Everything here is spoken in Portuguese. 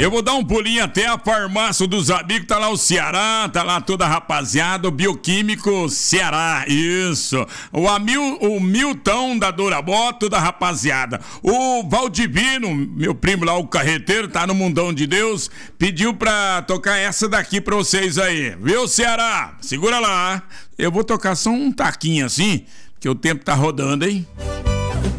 Eu vou dar um pulinho até a farmácia dos amigos, tá lá o Ceará, tá lá toda a rapaziada, o Bioquímico Ceará, isso. O Milton da Dorabó, toda a rapaziada. O Valdivino, meu primo lá, o carreteiro, tá no Mundão de Deus, pediu pra tocar essa daqui pra vocês aí. Viu, Ceará? Segura lá. Eu vou tocar só um taquinho assim, que o tempo tá rodando, hein?